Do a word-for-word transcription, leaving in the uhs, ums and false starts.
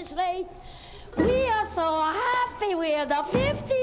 minutes late. We are so happy we're the fifty